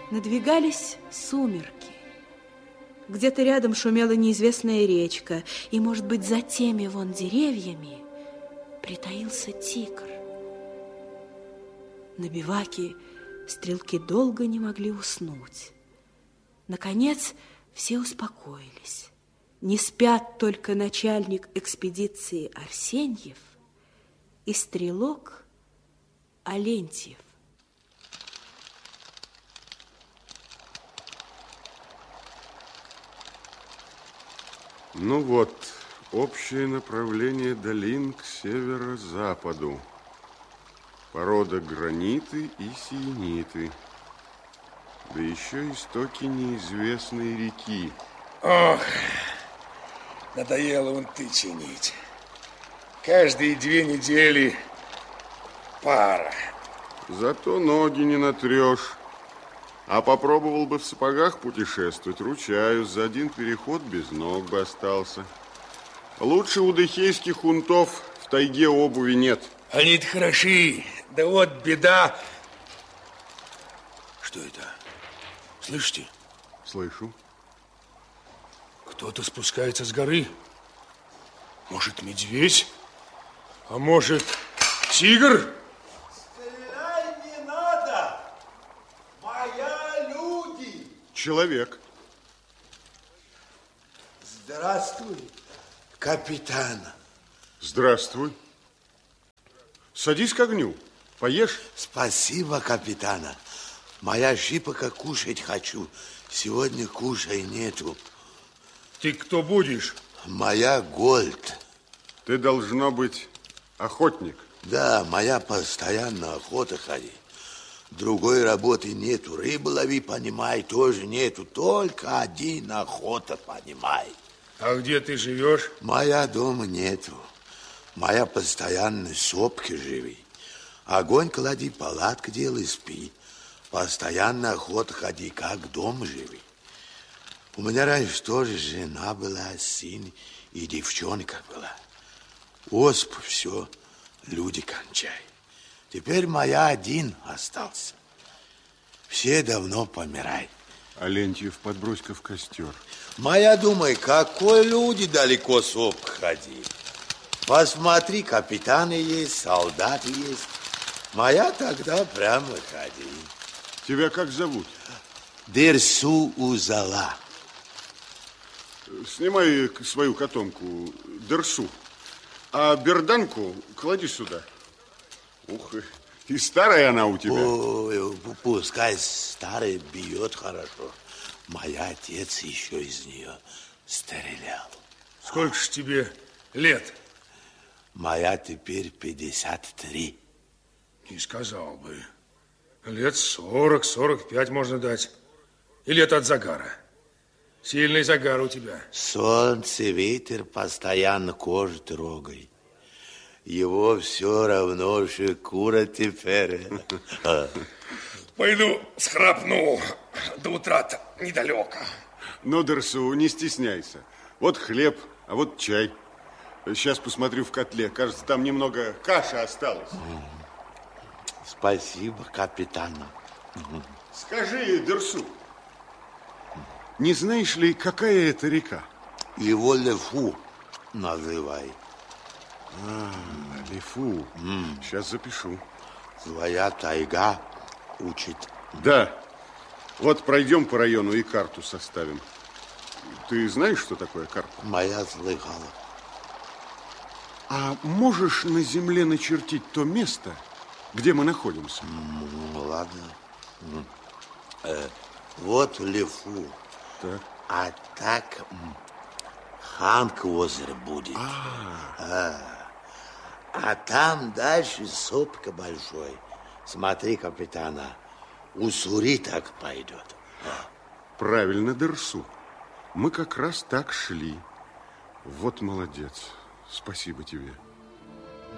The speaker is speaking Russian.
Надвигались сумерки. Где-то рядом шумела неизвестная речка, и, может быть, за теми вон деревьями притаился тигр. На биваке стрелки долго не могли уснуть. Наконец, все успокоились. Не спят только начальник экспедиции Арсеньев и стрелок Алентьев. Ну вот, общее направление долин к северо-западу. Порода граниты и сиениты. Да еще истоки неизвестной реки. Ох, надоело вон ты чинить. Каждые 2 недели пара. Зато ноги не натрешь. А попробовал бы в сапогах путешествовать, ручаюсь, за один переход без ног бы остался. Лучше у дыхейских хунтов в тайге обуви нет. Они-то хороши, да вот беда. Что это? Слышите? Слышу. Кто-то спускается с горы. Может, медведь? А может, тигр? Стрелять не надо! Моя люди! Человек. Здравствуй, капитан. Здравствуй. Садись к огню, поешь. Спасибо, капитана. Моя шипка кушать хочу. Сегодня кушай нету. Ты кто будешь? Моя Гольд. Ты должно быть охотник. Да, моя постоянно охота ходит. Другой работы нету. Рыбу лови, понимай, тоже нету. Только один охота, понимай. А где ты живешь? Моя дома нету. Моя постоянно сопки живи. Огонь клади, палатка делай, спи. Постоянно охота ходи, как дом живи. У меня раньше тоже жена была, сын и девчонка была. Оспу все, люди кончай. Теперь моя один остался. Все давно помирают. Алентьев, подбрось-ка в костер. Моя, думай, какой люди далеко сопка ходили. Посмотри, капитаны есть, солдаты есть. Моя тогда прямо ходи. Тебя как зовут? Дерсу Узала. Снимай свою котомку, Дерсу. А берданку клади сюда. Ух, и старая она у тебя. Ой, пускай старая бьет хорошо. Моя отец еще из нее стрелял. Сколько ж тебе лет? Моя теперь 53. Не сказал бы. Лет 40-45 можно дать. И лет от загара. Сильный загар у тебя. Солнце, ветер постоянно кожу трогает. Его все равно шикура теперь. Пойду схрапну. До утра-то недалеко. Ну, Дерсу, не стесняйся. Вот хлеб, а вот чай. Сейчас посмотрю в котле. Кажется, там немного каши осталось. Спасибо, капитан. Скажи, Дерсу, не знаешь ли, какая это река? Его Лефу называй. Лефу. Сейчас запишу. Твоя тайга учит. Да. Вот пройдем по району и карту составим. Ты знаешь, что такое карта? Моя слыхала. А можешь на земле начертить то место, где мы находимся? Ладно. Вот Лефу. Так. А так Ханк озеро будет. А там дальше сопка большой. Смотри, капитана, Уссури так пойдет. Правильно, Дерсу. Мы как раз так шли. Вот молодец. Спасибо тебе.